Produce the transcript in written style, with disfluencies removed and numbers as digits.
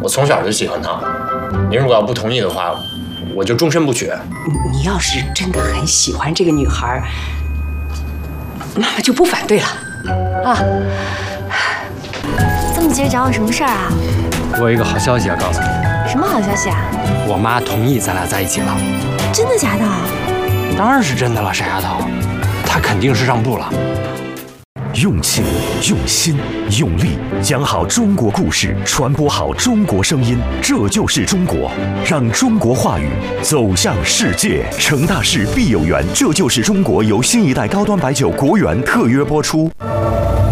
我从小就喜欢她。您如果要不同意的话，我就终身不娶。 你要是真的很喜欢这个女孩，妈妈就不反对了。啊， 这么急着找我什么事儿啊？ 我有一个好消息要告诉你。 什么好消息啊？ 我妈同意咱俩在一起了。 真的假的？ 当然是真的了，傻丫头，她肯定是让步了。 用情、用心、用力，讲好中国故事，传播好中国声音，这就是中国。让中国话语走向世界。成大事必有缘，这就是中国由新一代高端白酒国源特约播出。